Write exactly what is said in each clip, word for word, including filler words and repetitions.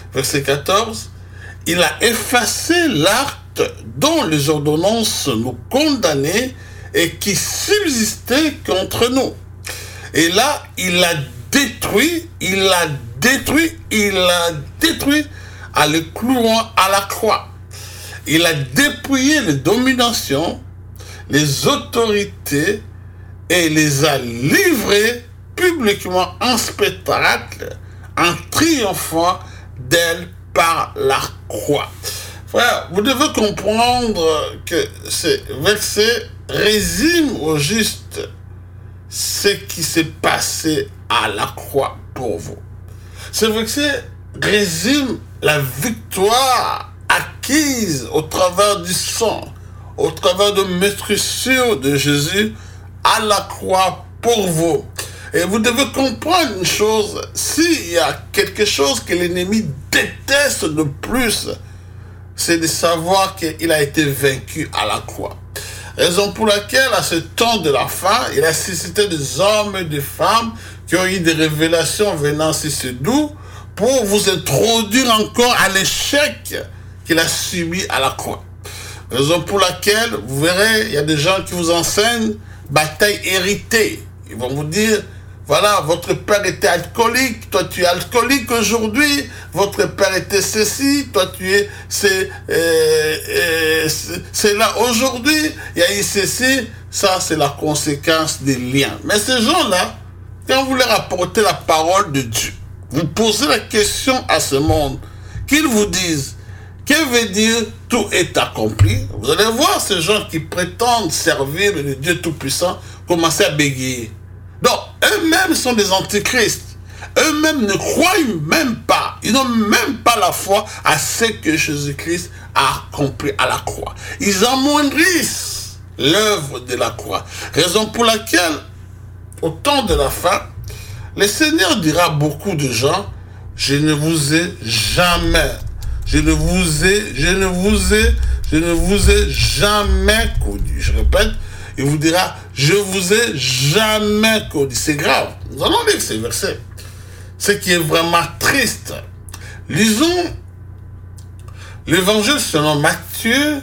verset quatorze, il a effacé l'acte dont les ordonnances nous condamnaient et qui subsistait contre nous. Et là, il a détruit, il a détruit, il a détruit en le clouant à la croix. Il a dépouillé les dominations, les autorités et les a livrées publiquement en spectacle, en triomphant d'elle par la croix. Frère, vous devez comprendre que ce verset résume au juste ce qui s'est passé à la croix pour vous. Ce verset résume la victoire acquise au travers du sang, au travers de meurtrissure de Jésus à la croix pour vous. Et vous devez comprendre une chose, s'il y a quelque chose que l'ennemi déteste le plus, c'est de savoir qu'il a été vaincu à la croix. Raison pour laquelle, à ce temps de la fin, il a suscité des hommes et des femmes qui ont eu des révélations venant sur ce doux pour vous introduire encore à l'échec qu'il a subi à la croix. Raison pour laquelle, vous verrez, il y a des gens qui vous enseignent bataille héritée. Ils vont vous dire, voilà, votre père était alcoolique, toi tu es alcoolique aujourd'hui, votre père était ceci, toi tu es c'est euh, euh, c'est là aujourd'hui, il y a eu ceci, ça c'est la conséquence des liens. Mais ces gens-là, quand vous leur apportez la parole de Dieu, vous posez la question à ce monde, qu'ils vous disent, que veut dire tout est accompli? Vous allez voir ces gens qui prétendent servir le Dieu Tout-Puissant commencer à bégayer. Donc, eux-mêmes sont des antichrists. Eux-mêmes ne croient même pas. Ils n'ont même pas la foi à ce que Jésus-Christ a accompli à la croix. Ils amoindrissent l'œuvre de la croix. Raison pour laquelle, au temps de la fin, le Seigneur dira à beaucoup de gens, je ne vous ai jamais, je ne vous ai, je ne vous ai, je ne vous ai jamais connu. Je répète, il vous dira, je vous ai jamais connu. C'est grave. Nous allons lire ces versets. Ce qui est vraiment triste. Lisons l'évangile selon Matthieu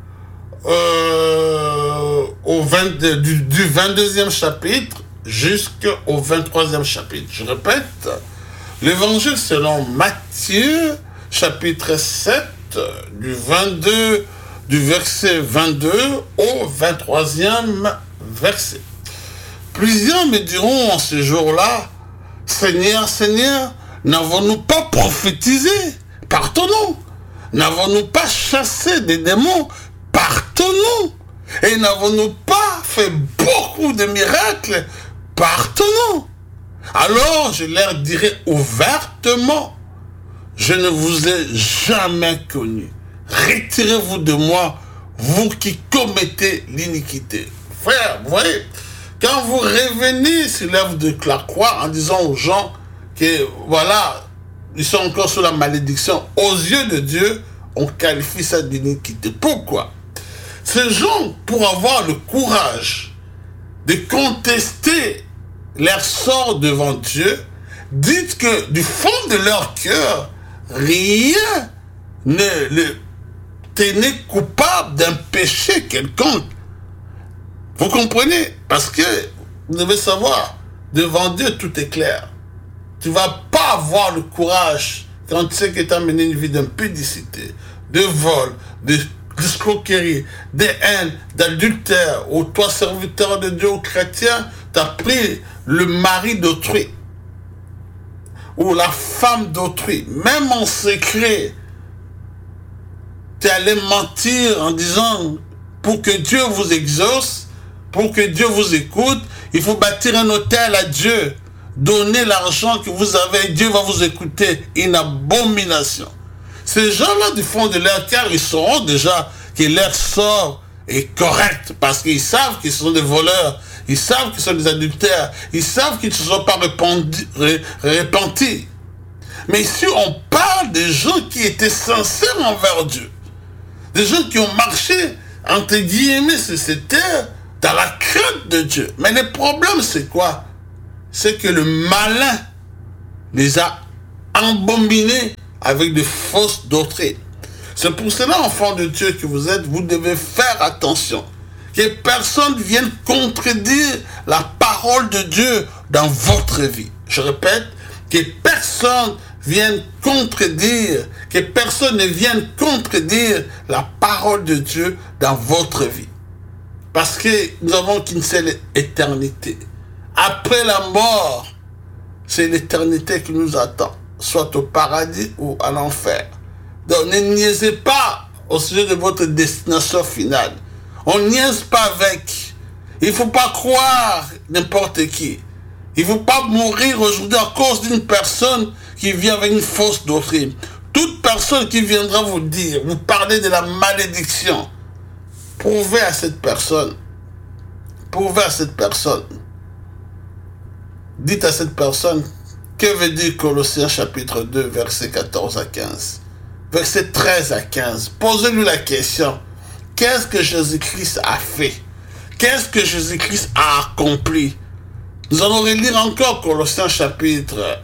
euh, au vingt, du, du vingt-deuxième chapitre jusqu'au vingt-troisième chapitre. Je répète, l'évangile selon Matthieu, chapitre sept, du vingt-deux, du verset vingt-deux au vingt-troisième verset. Plusieurs me diront en ce jour-là, Seigneur, Seigneur, n'avons-nous pas prophétisé par ton nom? N'avons-nous pas chassé des démons par ton nom? Et n'avons-nous pas fait beaucoup de miracles par ton nom? Alors je leur dirai ouvertement, je ne vous ai jamais connu. Retirez-vous de moi, vous qui commettez l'iniquité. Frère, vous voyez, quand vous revenez sur l'œuvre de la croix en disant aux gens que, voilà, ils sont encore sous la malédiction, aux yeux de Dieu, on qualifie ça d'iniquité. Pourquoi? Ces gens, pour avoir le courage de contester leur sort devant Dieu, disent que du fond de leur cœur, rien ne le tenait coupable d'un péché quelconque. Vous comprenez? Parce que vous devez savoir, devant Dieu, tout est clair. Tu ne vas pas avoir le courage quand tu sais que tu as mené une vie d'impudicité, de vol, de d'escroquerie, de haine, d'adultère, ou toi, serviteur de Dieu ou chrétien, tu as pris le mari d'autrui, ou la femme d'autrui, même en secret, tu es allé mentir en disant, pour que Dieu vous exauce, pour que Dieu vous écoute, il faut bâtir un autel à Dieu. Donnez l'argent que vous avez, Dieu va vous écouter. Une abomination. Ces gens-là, du fond de leur cœur, ils sauront déjà que leur sort est correct parce qu'ils savent qu'ils sont des voleurs, ils savent qu'ils sont des adultères, ils savent qu'ils ne se sont pas repentis. Mais ici, on parle des gens qui étaient sincères envers Dieu. Des gens qui ont marché, entre guillemets, sur cette terre, dans la crainte de Dieu. Mais le problème, c'est quoi? C'est que le malin les a abominés avec de fausses doctrines. C'est pour cela, enfants de Dieu que vous êtes, vous devez faire attention. Que personne vienne contredire la parole de Dieu dans votre vie. Je répète, que personne vienne contredire, que personne ne vienne contredire la parole de Dieu dans votre vie. Parce que nous avons qu'une seule éternité. Après la mort, c'est l'éternité qui nous attend, soit au paradis ou à l'enfer. Donc ne niaisez pas au sujet de votre destination finale. On ne niaise pas avec. Il ne faut pas croire n'importe qui. Il ne faut pas mourir aujourd'hui à cause d'une personne qui vient avec une fausse doctrine. Toute personne qui viendra vous dire, vous parler de la malédiction, prouvez à cette personne, prouvez à cette personne, dites à cette personne, que veut dire Colossiens chapitre deux, versets quatorze à quinze, versets treize à quinze. Posez-lui la question, qu'est-ce que Jésus-Christ a fait? Qu'est-ce que Jésus-Christ a accompli? Nous allons relire encore Colossiens chapitre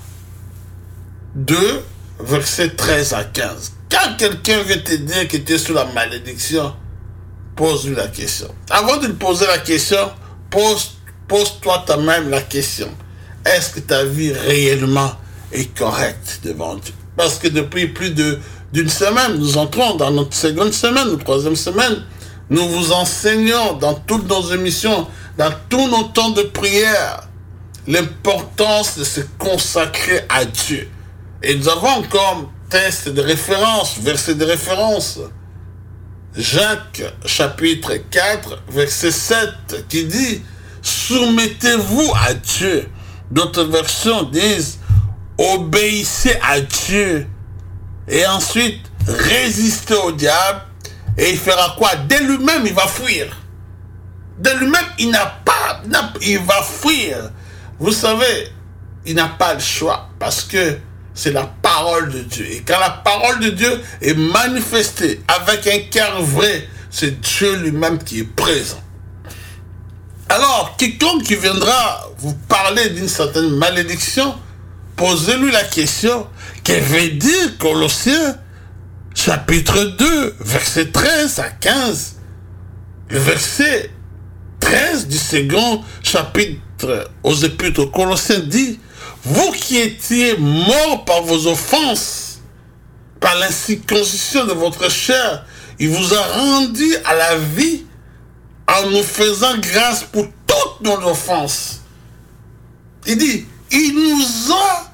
deux, versets treize à quinze. Quand quelqu'un vient te dire que tu es sous la malédiction, pose-lui la question. Avant de lui poser la question, pose, pose-toi toi-même la question. Est-ce que ta vie réellement est correcte devant Dieu? Parce que depuis plus de, d'une semaine, nous entrons dans notre seconde semaine, ou troisième semaine, nous vous enseignons dans toutes nos émissions, dans tous nos temps de prière, l'importance de se consacrer à Dieu. Et nous avons comme texte de référence, verset de référence, Jacques chapitre quatre, verset sept, qui dit « Soumettez-vous à Dieu ». D'autres versions disent « Obéissez à Dieu ». Et ensuite, résistez au diable. Et il fera quoi? De lui-même, il va fuir. De lui-même, il n'a pas, il va fuir. Vous savez, il n'a pas le choix parce que c'est la parole de Dieu. Et quand la parole de Dieu est manifestée avec un cœur vrai, c'est Dieu lui-même qui est présent. Alors, quiconque qui viendra vous parler d'une certaine malédiction, posez-lui la question, que veut dire Colossiens chapitre deux, verset treize à quinze. Le verset treize du second chapitre aux Épîtres aux Colossiens dit « Vous qui étiez morts par vos offenses, par l'incirconcision de votre chair, il vous a rendu à la vie en nous faisant grâce pour toutes nos offenses. » Il dit « Il nous a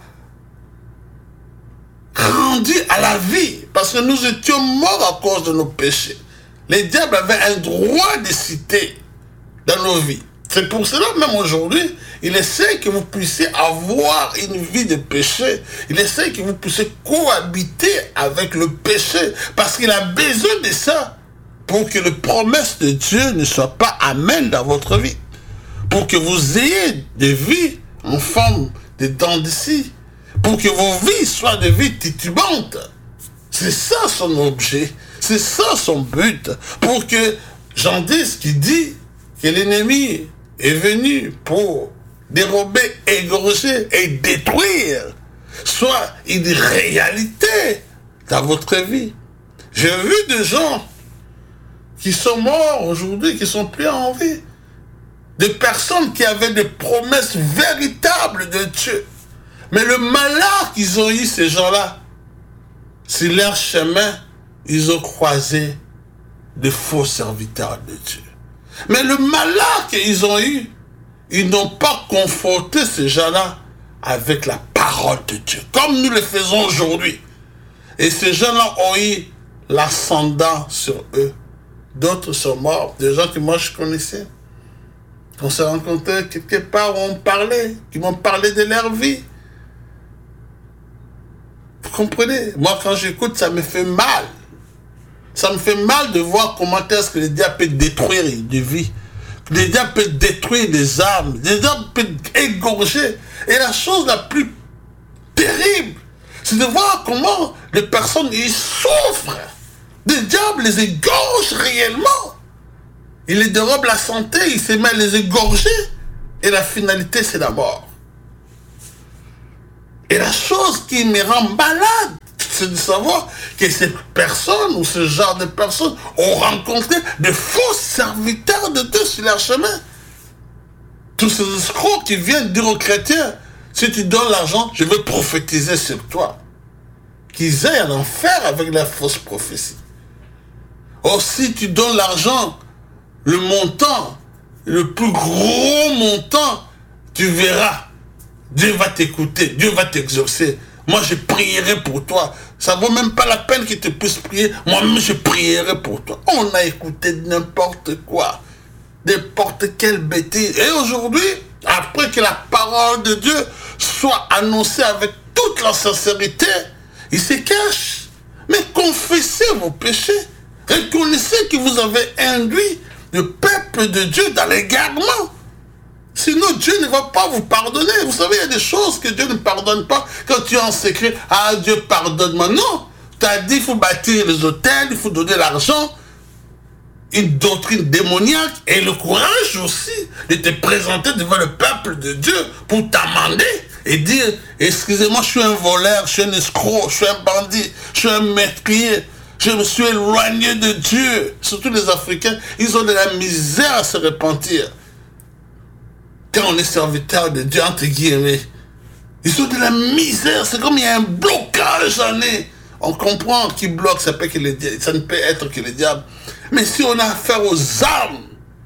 rendu à la vie, parce que nous étions morts à cause de nos péchés. Les diables avaient un droit de citer dans nos vies. C'est pour cela, même aujourd'hui, il essaie que vous puissiez avoir une vie de péché. Il essaie que vous puissiez cohabiter avec le péché, parce qu'il a besoin de ça pour que les promesses de Dieu ne soient pas amènes dans votre vie. Pour que vous ayez des vies en forme de dents d'ici. Pour que vos vies soient des vies titubantes. C'est ça son objet. C'est ça son but. Pour que Jean dix qui dit que l'ennemi est venu pour dérober, égorger et détruire soit une réalité dans votre vie. J'ai vu des gens qui sont morts aujourd'hui, qui sont plus en vie. Des personnes qui avaient des promesses véritables de Dieu. Mais le malheur qu'ils ont eu, ces gens-là, sur leur chemin, ils ont croisé de faux serviteurs de Dieu. Mais le malheur qu'ils ont eu, ils n'ont pas conforté ces gens-là avec la parole de Dieu, comme nous le faisons aujourd'hui. Et ces gens-là ont eu l'ascendant sur eux. D'autres sont morts, des gens que moi je connaissais. On s'est rencontrés quelque part où on parlait, qui m'ont parlé de leur vie. Vous comprenez? Moi, quand j'écoute, ça me fait mal. Ça me fait mal de voir comment est-ce que le diable peut détruire des vies. Le diable peut détruire des âmes. Le diable peut égorger. Et la chose la plus terrible, c'est de voir comment les personnes ils souffrent. Le diable les égorge réellement. Il les dérobe la santé, il se met à les égorger. Et la finalité, c'est la mort. Et la chose qui me rend malade, c'est de savoir que ces personnes ou ce genre de personnes ont rencontré de faux serviteurs de Dieu sur leur chemin. Tous ces escrocs qui viennent dire aux chrétiens, si tu donnes l'argent, je vais prophétiser sur toi. Qu'ils aillent en enfer avec la fausse prophétie. Or, si tu donnes l'argent, le montant, le plus gros montant, tu verras. Dieu va t'écouter, Dieu va t'exaucer. Moi, je prierai pour toi. Ça ne vaut même pas la peine que tu puisses prier. Moi-même, je prierai pour toi. On a écouté n'importe quoi. N'importe quelle bêtise. Et aujourd'hui, après que la parole de Dieu soit annoncée avec toute la sincérité, il se cache. Mais confessez vos péchés. Reconnaissez que vous avez induit le peuple de Dieu dans l'égarement. Sinon, Dieu ne va pas vous pardonner. Vous savez, il y a des choses que Dieu ne pardonne pas. Quand tu es en secret, ah, Dieu pardonne-moi. Non, tu as dit qu'il faut bâtir les hôtels, il faut donner l'argent. Une doctrine démoniaque et le courage aussi de te présenter devant le peuple de Dieu pour t'amender et dire, excusez-moi, je suis un voleur, je suis un escroc, je suis un bandit, je suis un meurtrier, je me suis éloigné de Dieu. Surtout les Africains, ils ont de la misère à se repentir. Quand on est serviteur de Dieu, entre guillemets, ils ont de la misère, c'est comme il y a un blocage en eux. On comprend qui bloque, ça, peut que les, ça ne peut être que le diable. Mais si on a affaire aux âmes,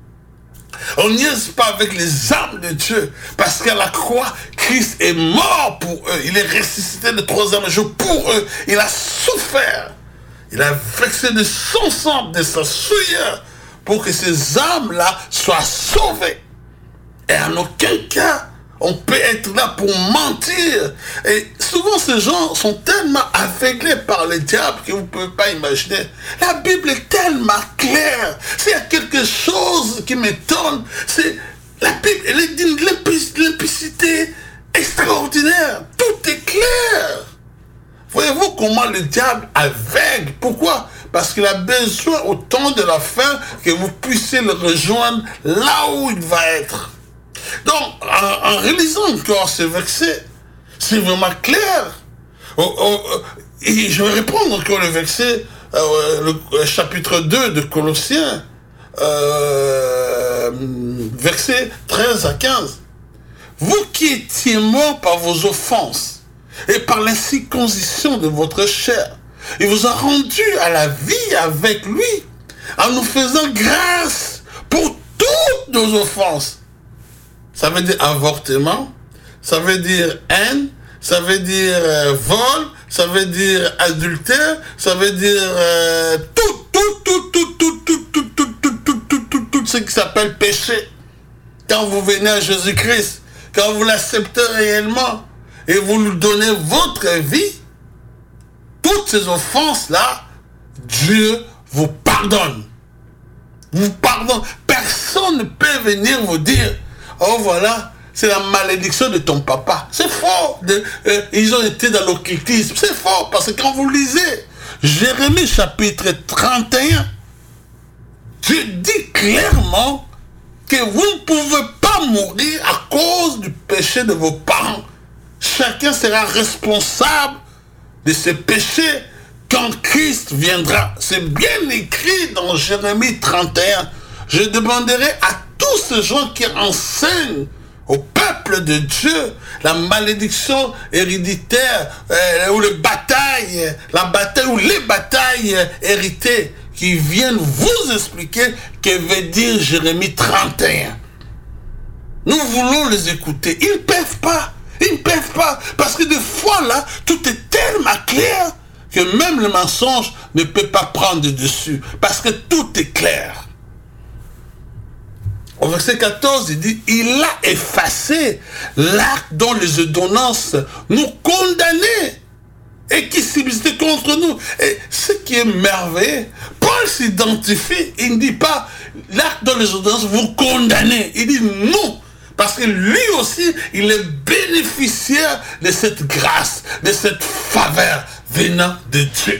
on n'y est pas avec les âmes de Dieu. Parce qu'à la croix, Christ est mort pour eux. Il est ressuscité le troisième jour pour eux. Il a souffert. Il a versé de son sang, de sa souillure, pour que ces âmes-là soient sauvées. Et en aucun cas, on peut être là pour mentir. Et souvent, ces gens sont tellement aveuglés par le diable que vous ne pouvez pas imaginer. La Bible est tellement claire. S'il y a quelque chose qui m'étonne, c'est la Bible, elle est d'une limpidité extraordinaire. Tout est clair. Voyez-vous comment le diable aveugle? Pourquoi? Parce qu'il a besoin au temps de la fin que vous puissiez le rejoindre là où il va être. Donc, en, en réalisant encore ce verset, c'est vraiment clair. Oh, oh, et je vais reprendre encore le verset, euh, le chapitre deux de Colossiens, euh, versets treize à quinze. Vous qui étiez morts par vos offenses et par l'incirconcision de votre chair, il vous a rendu à la vie avec lui, en nous faisant grâce pour toutes nos offenses. Ça veut dire avortement, ça veut dire haine, ça veut dire euh, vol, ça veut dire adultère, ça veut dire euh, tout, tout, tout, tout, tout, tout, tout, tout, tout, tout, tout, tout, tout ce qui s'appelle péché. Quand vous venez à Jésus-Christ, quand vous l'acceptez réellement et vous lui donnez votre vie, toutes ces offenses-là, Dieu vous pardonne. Vous pardonne. Personne ne peut venir vous dire, oh voilà, c'est la malédiction de ton papa. C'est faux. De, euh, ils ont été dans l'occultisme. C'est faux. Parce que quand vous lisez Jérémie chapitre trente et un, Dieu dit clairement que vous ne pouvez pas mourir à cause du péché de vos parents. Chacun sera responsable de ses péchés quand Christ viendra. C'est bien écrit dans Jérémie trente et un. Je demanderai à tous ces gens qui enseignent au peuple de Dieu la malédiction héréditaire euh, ou les batailles, la bataille ou les batailles héritées qui viennent vous expliquer que veut dire Jérémie trente et un. Nous voulons les écouter. Ils ne peuvent pas. Ils ne peuvent pas. Parce que des fois là, tout est tellement clair que même le mensonge ne peut pas prendre dessus. Parce que tout est clair. Au verset quatorze, il dit, il a effacé l'acte dont les ordonnances nous condamnaient et qui subsistait contre nous. Et ce qui est merveilleux, Paul s'identifie, il ne dit pas l'acte dont les ordonnances vous condamnez. Il dit non, parce que lui aussi, il est bénéficiaire de cette grâce, de cette faveur venant de Dieu.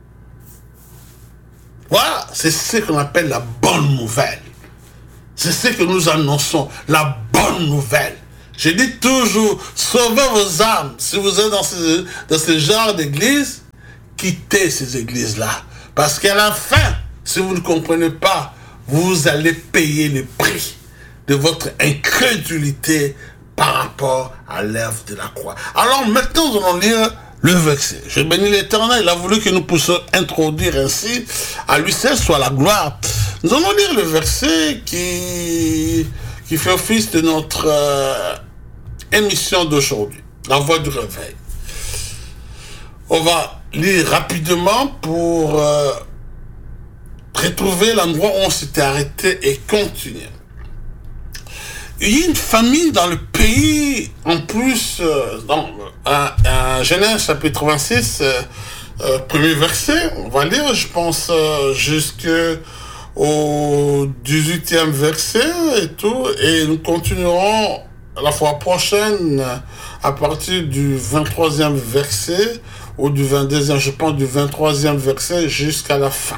Voilà, c'est ce qu'on appelle la bonne nouvelle. C'est ce que nous annonçons, la bonne nouvelle. Je dis toujours, sauvez vos âmes. Si vous êtes dans ce, dans ce genre d'église, quitter ces églises-là. Parce qu'à la fin, si vous ne comprenez pas, vous allez payer le prix de votre incrédulité par rapport à l'œuvre de la croix. Alors maintenant, nous allons lire le verset. Je bénis l'Éternel, il a voulu que nous puissions introduire ainsi, à lui seul soit la gloire. Nous allons lire le verset qui, qui fait office de notre euh, émission d'aujourd'hui, la voix du réveil. On va lire rapidement pour euh, retrouver l'endroit où on s'était arrêté et continuer. Il y a une famille dans le pays, en plus, euh, dans un Genèse chapitre vingt-six, euh, euh, premier verset, on va lire, je pense, euh, jusqu'au dix-huitième verset et tout, et nous continuerons la fois prochaine à partir du vingt-troisième verset, ou du vingt-deuxième, je pense, du vingt-troisième verset jusqu'à la fin.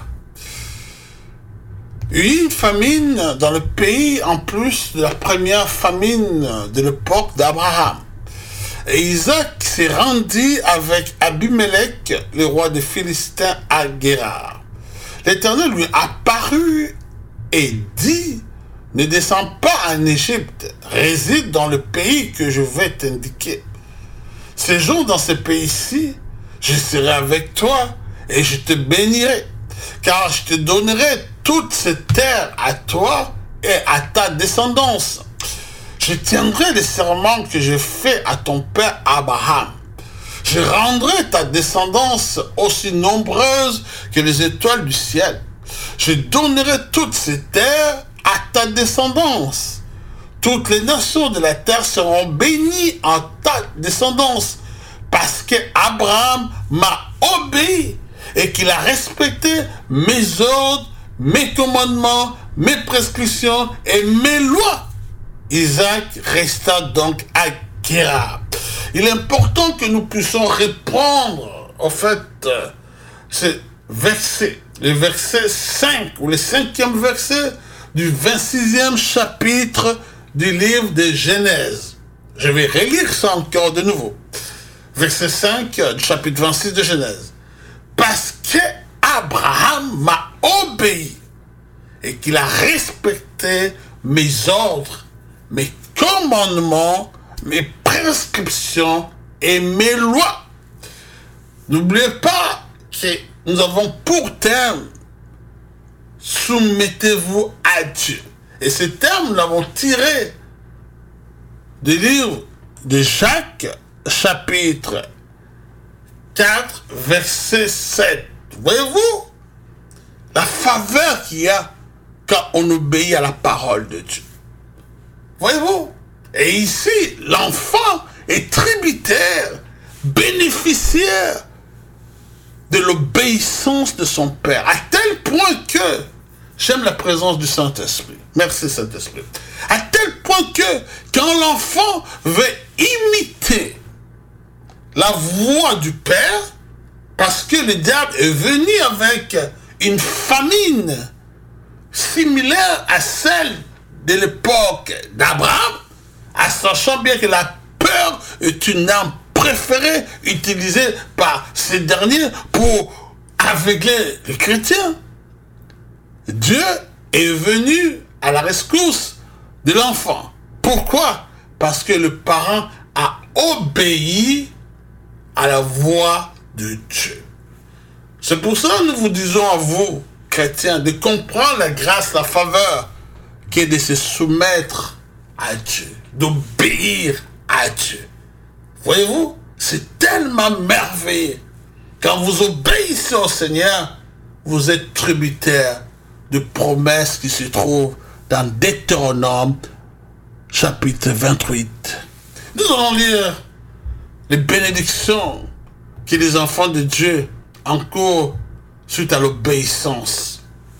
Il y a eu une famine dans le pays, en plus de la première famine de l'époque d'Abraham. Et Isaac s'est rendu avec Abimelech, le roi des Philistins, à Guérar. L'Éternel lui apparut et dit, « Ne descends pas en Égypte, réside dans le pays que je vais t'indiquer. Séjourne dans ce pays-ci, je serai avec toi et je te bénirai, car je te donnerai toute cette terre à toi et à ta descendance. Je tiendrai les serments que j'ai faits à ton père Abraham. Je rendrai ta descendance aussi nombreuse que les étoiles du ciel. Je donnerai toutes ces terres à ta descendance. Toutes les nations de la terre seront bénies en ta descendance, parce que Abraham m'a obéi et qu'il a respecté mes ordres, mes commandements, mes prescriptions et mes lois. Isaac resta donc à Guérar. Il est important que nous puissions reprendre, en fait, euh, ce verset, le verset cinq, ou le cinquième verset du vingt-sixième chapitre du livre de Genèse. Je vais relire ça encore de nouveau. Verset cinq du chapitre vingt-six de Genèse. Parce que Abraham m'a obéi et qu'il a respecté mes ordres, mes commandements, mes prescriptions et mes lois. N'oubliez pas que nous avons pour terme « Soumettez-vous à Dieu ». Et ce terme, nous l'avons tiré du livre de Jacques, chapitre quatre, verset sept. Voyez-vous la faveur qu'il y a quand on obéit à la parole de Dieu. Voyez-vous? Et ici, l'enfant est tributaire, bénéficiaire de l'obéissance de son père, à tel point que j'aime la présence du Saint-Esprit. Merci Saint-Esprit. À tel point que quand l'enfant veut imiter la voix du père, parce que le diable est venu avec une famine similaire à celle de l'époque d'Abraham, en sachant bien que la peur est une arme préférée utilisée par ces derniers pour aveugler les chrétiens. Dieu est venu à la rescousse de l'enfant. Pourquoi? Parce que le parent a obéi à la voix de Dieu. C'est pour ça que nous vous disons à vous, chrétiens, de comprendre la grâce, la faveur qui est de se soumettre à Dieu, d'obéir à Dieu. Voyez-vous, c'est tellement merveilleux. Quand vous obéissez au Seigneur, vous êtes tributaire de promesses qui se trouvent dans Deutéronome, chapitre vingt-huit. Nous allons lire les bénédictions que les enfants de Dieu encourent suite à l'obéissance.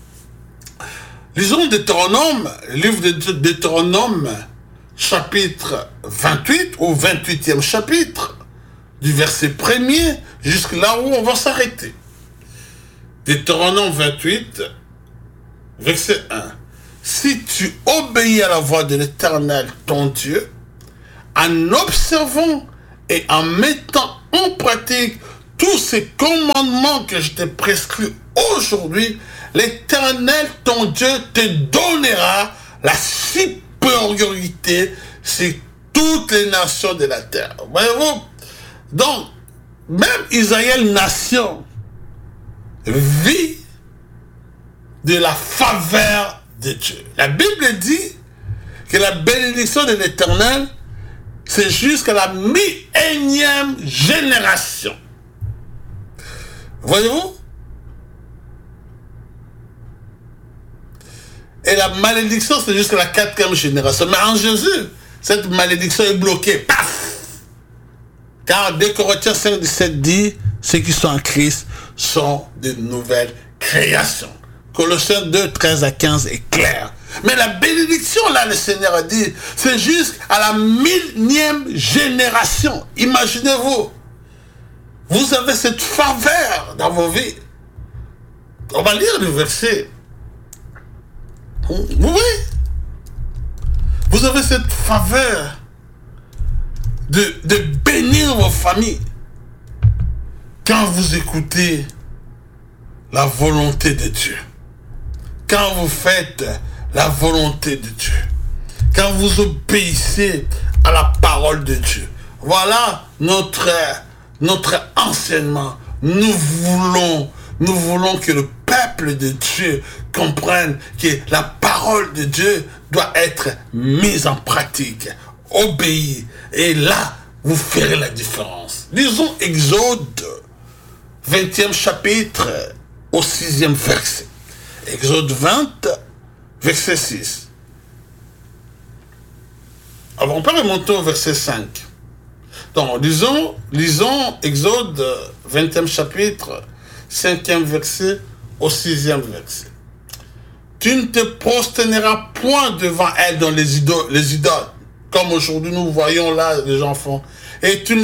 Lisons Deutéronome, le livre de Deutéronome, chapitre vingt-huit, ou vingt-huitième chapitre, du verset premier jusqu'à là où on va s'arrêter. Deutéronome vingt-huit, verset un. Si tu obéis à la voix de l'Éternel, ton Dieu, en observant et en mettant en pratique tous ces commandements que je t'ai prescrits aujourd'hui, l'Éternel, ton Dieu, te donnera la supériorité sur toutes les nations de la terre. Voyez-vous? Donc, même Israël, nation, vit de la faveur de Dieu. La Bible dit que la bénédiction de l'Éternel, c'est jusqu'à la mi-énième génération. Voyez-vous? Et la malédiction, c'est jusqu'à la quatrième génération. Mais en Jésus, cette malédiction est bloquée. Paf! Car deux Corinthiens cinq, dix-sept dit, ceux qui sont en Christ sont de nouvelles créations. Colossiens deux, treize à quinze est clair. Mais la bénédiction, là, le Seigneur a dit, c'est jusqu'à la millième génération. Imaginez-vous, vous avez cette faveur dans vos vies. On va lire le verset. Vous voyez? Vous avez cette faveur de, de bénir vos familles quand vous écoutez la volonté de Dieu. Quand vous faites la volonté de Dieu. Quand vous obéissez à la parole de Dieu. Voilà notre, notre enseignement. Nous voulons, nous voulons que le peuple de Dieu comprenne que la parole de Dieu doit être mise en pratique, obéie. Et là, vous ferez la différence. Lisons Exode, vingtième chapitre, au sixième verset. Exode vingt, verset six. Alors, on peut remonter au verset cinq. Donc, lisons, lisons Exode, vingtième chapitre, cinquième verset, au sixième verset. Tu ne te prosterneras point devant elle dans les idoles, les idoles, comme aujourd'hui nous voyons là les gens font. Et tu ne